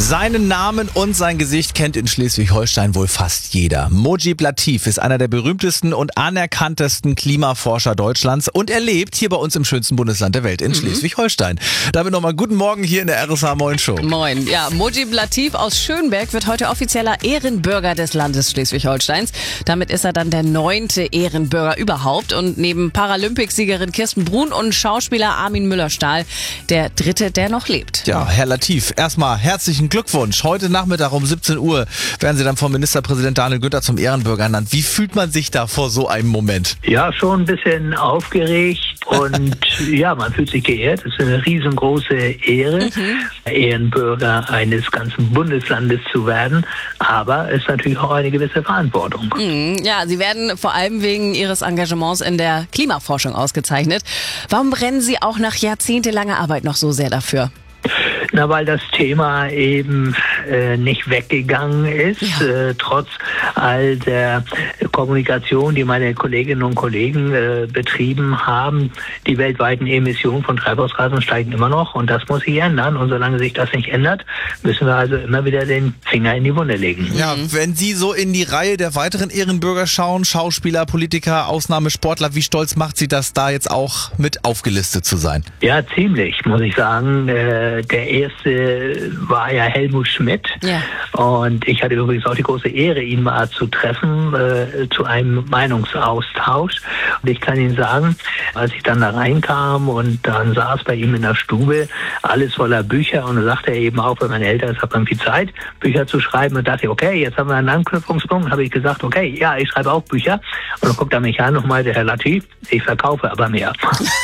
Seinen Namen und sein Gesicht kennt in Schleswig-Holstein wohl fast jeder. Mojib Latif ist einer der berühmtesten und anerkanntesten Klimaforscher Deutschlands und er lebt hier bei uns im schönsten Bundesland der Welt, in Schleswig-Holstein. Damit nochmal guten Morgen hier in der RSH Moin Show. Moin. Ja, Mojib Latif aus Schönberg wird heute offizieller Ehrenbürger des Landes Schleswig-Holsteins. Damit ist er dann der 9. Ehrenbürger überhaupt und neben Paralympicsiegerin Kirsten Brun und Schauspieler Armin Müller-Stahl der 3., der noch lebt. Ja, Herr Latif, erstmal herzlichen Glückwunsch. Heute Nachmittag um 17 Uhr werden Sie dann vom Ministerpräsident Daniel Günther zum Ehrenbürger ernannt. Wie fühlt man sich da vor so einem Moment? Ja, schon ein bisschen aufgeregt und ja, man fühlt sich geehrt. Es ist eine riesengroße Ehre, Ehrenbürger eines ganzen Bundeslandes zu werden. Aber es ist natürlich auch eine gewisse Verantwortung. Ja, Sie werden vor allem wegen Ihres Engagements in der Klimaforschung ausgezeichnet. Warum brennen Sie auch nach jahrzehntelanger Arbeit noch so sehr dafür? Na, weil das Thema eben nicht weggegangen ist, trotz all der Kommunikation, die meine Kolleginnen und Kollegen betrieben haben. Die weltweiten Emissionen von Treibhausgasen steigen immer noch und das muss sich ändern. Und solange sich das nicht ändert, müssen wir also immer wieder den Finger in die Wunde legen. Ja, wenn Sie so in die Reihe der weiteren Ehrenbürger schauen, Schauspieler, Politiker, Ausnahmesportler, wie stolz macht Sie das, da jetzt auch mit aufgelistet zu sein? Ja, ziemlich, muss ich sagen. Der erste war ja Helmut Schmidt. Ja. Und ich hatte übrigens auch die große Ehre, ihn mal zu treffen, zu einem Meinungsaustausch. Und ich kann Ihnen sagen, als ich dann da reinkam und dann saß bei ihm in der Stube alles voller Bücher und dann sagte er eben auch, wenn man älter ist, hat man viel Zeit, Bücher zu schreiben und dachte, okay, jetzt haben wir einen Anknüpfungspunkt, habe ich gesagt, okay, ja, ich schreibe auch Bücher. Und dann guckt er mich an und meinte, Herr Latif, ich verkaufe aber mehr.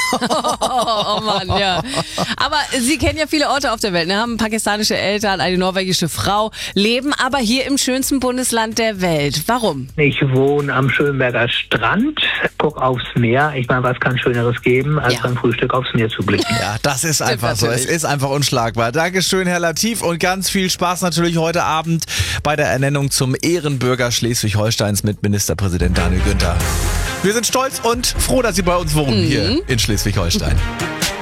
Oh Mann, ja. Aber Sie kennen ja viele Orte auf der Welt, ne? Haben pakistanische Eltern, eine norwegische Frau, leben aber hier im schönsten Bundesland der Welt. Warum? Ich wohne am Schönberger Strand, guck aufs Meer. Ich meine, was kann Schöneres geben, als beim Frühstück aufs Meer zu blicken? Ja, das ist einfach so. Es ist einfach unschlagbar. Dankeschön, Herr Latif, und ganz viel Spaß natürlich heute Abend bei der Ernennung zum Ehrenbürger Schleswig-Holsteins mit Ministerpräsident Daniel Günther. Wir sind stolz und froh, dass Sie bei uns wohnen hier in Schleswig-Holstein.